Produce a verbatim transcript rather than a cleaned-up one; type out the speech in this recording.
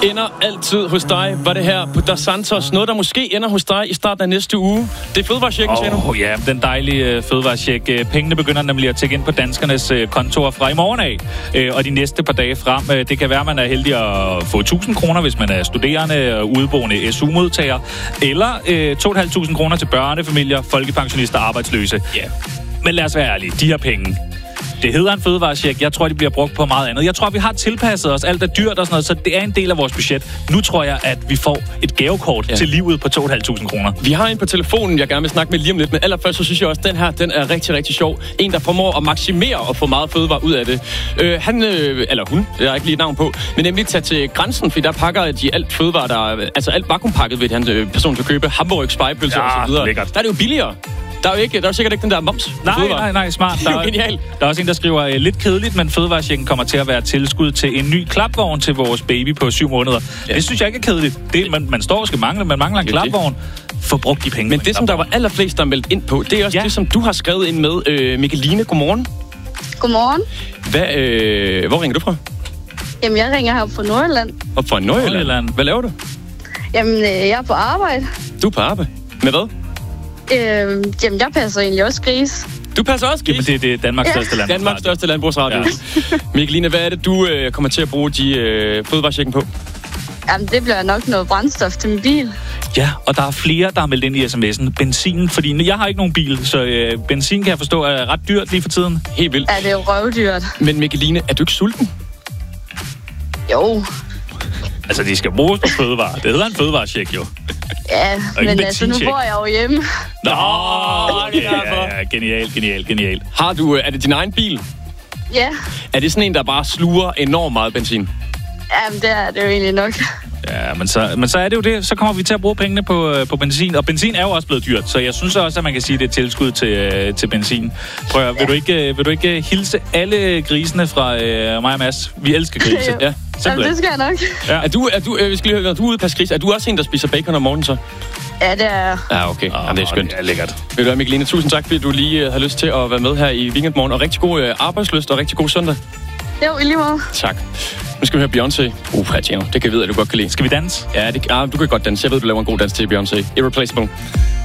ender altid hos dig. Var det her på Dos Santos? Noget, der måske ender hos dig i starten af næste uge. Det er fødevarechecken, siger du? Åh ja, den dejlige uh, fødevarecheck. Uh, pengene begynder nemlig at tække ind på danskernes uh, kontorer fra i morgen af. Uh, og de næste par dage frem. Uh, det kan være, at man er heldig at få tusind kroner, hvis man er studerende og udeboende S U-modtager. Eller uh, to tusind fem hundrede kroner til børnefamilier, folkepensionister og arbejdsløse. Ja. Yeah. Men lad os være ærlige. De her penge. Det hedder en fødevarecheck. Jeg tror, de bliver brugt på meget andet. Jeg tror, vi har tilpasset os. Alt er dyrt og sådan noget, så det er en del af vores budget. Nu tror jeg, at vi får et gavekort ja. til livet på to tusind fem hundrede kroner. Vi har en på telefonen, jeg gerne vil snakke med lige om lidt. Men allerførst, så synes jeg også, at den her, den er rigtig, rigtig sjov. En, der formår at maksimere og få meget fødevare ud af det. Øh, han, øh, eller hun, det er ikke lige et navn på, men nemlig tage til grænsen, fordi der pakker de alt fødevare, der altså alt vakuumpakket ved han øh, person til at købe. Hamburg, spejepølser ja, og så videre. Lækkert. Der er det jo billigere. Der er jo ikke, der er sikkert ikke den der moms. Nej, fødevare. nej, nej, smart. Det er jo genialt. Der er også en, der skriver, uh, lidt kedeligt, men fødevarechecken kommer til at være tilskud til en ny klapvogn til vores baby på syv måneder. Ja. Det synes jeg ikke er kedeligt. Det, man, man står og skal mangle, man mangler en klapvogn. Få brugt de penge. Men det, som der var allerflest, der meldt ind på, det er også ja. det, som du har skrevet ind med. Øh, Mikkeline, godmorgen. Godmorgen. Hvad, øh, hvor ringer du fra? Jamen, jeg ringer her fra Nordjylland. Og fra Nordjylland? Nordjylland. Hvad laver du? Jamen, øh, jeg er på arbejde. Du er på arbejde? Med hvad? Øh, jamen, jeg passer egentlig også gris. Du passer også gris? Jamen, det, det er Danmarks ja. største landbrugsradio. Danmarks største landbrugsradio. Ja. Mikkeline, hvad er det, du øh, kommer til at bruge de øh, fødevarechecken på? Jamen, det bliver nok noget brændstof til min bil. Ja, og der er flere, der har meldt ind i sms'en. Benzin, fordi jeg har ikke nogen bil, så øh, benzin kan jeg forstå er ret dyrt lige for tiden. Helt vildt. Ja, det er jo røvdyrt. Men Mikkeline, er du ikke sulten? Jo. Altså, de skal bruges på fødevare. Det hedder en fødevarecheck, jo. Ja, men altså, nu bor jeg jo hjemme. Nå, okay, ja, ja, genial, genial, genial. Har du, er det din egen bil? Ja. Er det sådan en, der bare sluger enormt meget benzin? Jamen, det er det jo egentlig nok. Ja, men så, men så er det jo det. Så kommer vi til at bruge pengene på, på benzin. Og benzin er jo også blevet dyrt, så jeg synes også, at man kan sige, at det er tilskud til, til benzin. Prøv at, ja. vil, du ikke, vil du ikke hilse alle grisene fra øh, mig og Mads? Vi elsker grise. Ja. Jamen, det skal jeg nok. Ja. Er du, er du, øh, vi skal lige høre, når du er ude på gris, er du også en, der spiser bacon om morgenen så? Ja, det er Ja, okay. Oh, Jamen, det er skønt. Det er lækkert. Ved du hvad, Mikkeline, tusind tak, fordi du lige uh, har lyst til at være med her i Weekendmorgen. Og rigtig god uh, arbejdslyst og rigtig god søndag. Jo, i lige måde. Tak. Nu skal vi høre Beyoncé. Uh, Tjeno, det kan jeg vide, at du godt kan lide. Skal vi danse? Ja, det, ah, du kan godt danse. Jeg ved, du laver en god dans til Beyoncé. Irreplaceable.